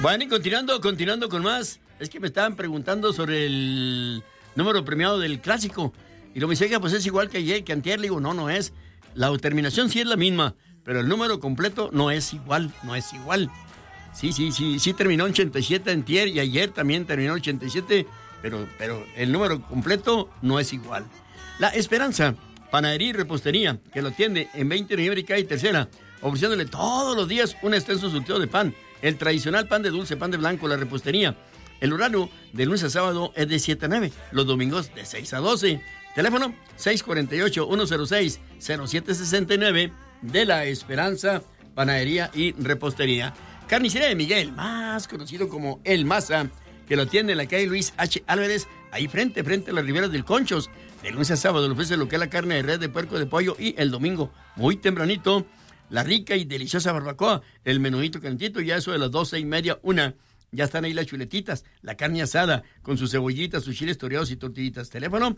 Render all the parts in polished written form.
Bueno, y continuando con más. Es que me estaban preguntando sobre el número premiado del clásico. Y lo me dice, pues es igual que ayer, que antier. Le digo, no es. La terminación sí es la misma, pero el número completo no es igual. Sí, terminó 87 antier y ayer también terminó 87, pero el número completo no es igual. La Esperanza, panadería y repostería, que lo atiende en 20 de noviembre y calle Tercera, ofreciéndole todos los días un extenso surtido de pan, el tradicional pan de dulce, pan de blanco, la repostería. El horario de lunes a sábado es de 7 a 9, los domingos de 6 a 12. Teléfono 648-106-0769 de La Esperanza, panadería y repostería. Carnicería de Miguel, más conocido como El Maza, que lo atiende en la calle Luis H. Álvarez, ahí frente a las riberas del Conchos. De lunes a sábado le ofrece lo que es la carne de res, de puerco, de pollo, y el domingo, muy tempranito, la rica y deliciosa barbacoa, el menudito calentito, ya eso de las 12:30, 1. Ya están ahí las chuletitas, la carne asada, con sus cebollitas, sus chiles toreados y tortillitas. Teléfono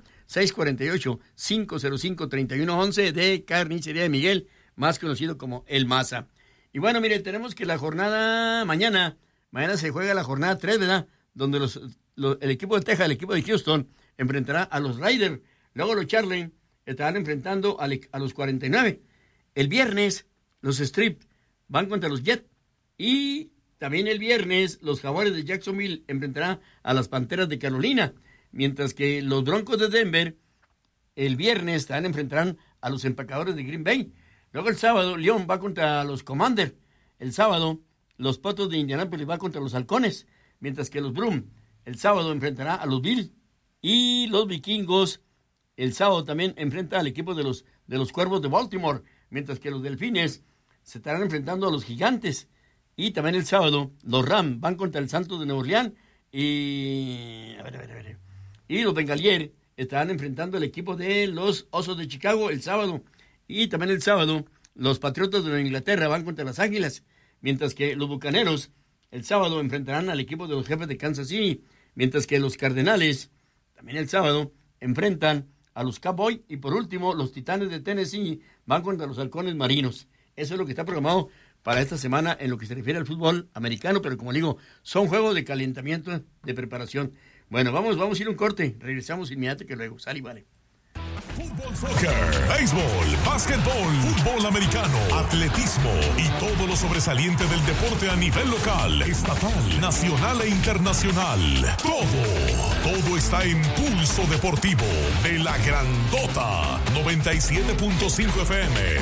648-505-3111 de Carnicería de Miguel, más conocido como El Maza. Y bueno, mire, tenemos que la jornada mañana se juega la jornada 3, ¿verdad? Donde el equipo de Texas, el equipo de Houston, enfrentará a los Raiders. Luego los Charlie estarán enfrentando a los 49. El viernes, los Strip van contra los Jets. Y también el viernes, los Jaguares de Jacksonville enfrentarán a las Panteras de Carolina. Mientras que los Broncos de Denver, el viernes, enfrentarán a los Empacadores de Green Bay. Luego el sábado, León va contra los Commanders. El sábado, los Potros de Indianápolis va contra los Halcones. Mientras que los Broom, el sábado, enfrentará a los Bills. Y los Vikingos, el sábado también enfrenta al equipo de los Cuervos de Baltimore. Mientras que los Delfines se estarán enfrentando a los Gigantes. Y también el sábado, los Rams van contra el Santos de Nueva Orleans. Y los Bengaliers estarán enfrentando al equipo de los Osos de Chicago el sábado. Y también el sábado, los Patriotas de Nueva Inglaterra van contra las Águilas. Mientras que los Bucaneros, el sábado, enfrentarán al equipo de los Jefes de Kansas City. Mientras que los Cardenales, también el sábado, enfrentan a los Cowboys. Y por último, los Titanes de Tennessee van contra los Halcones Marinos. Eso es lo que está programado para esta semana en lo que se refiere al fútbol americano, pero como digo, son juegos de calentamiento, de preparación. Bueno, vamos a ir a un corte, regresamos inmediatamente que luego, sale y vale. Fútbol, soccer, béisbol, básquetbol, fútbol americano, atletismo y todo lo sobresaliente del deporte a nivel local, estatal, nacional e internacional. Todo está en Pulso Deportivo de La Grandota 97.5 FM.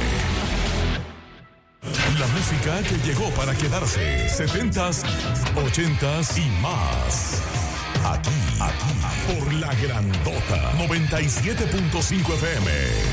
La música que llegó para quedarse, 70s, 80s y más. Aquí, por La Grandota 97.5 FM.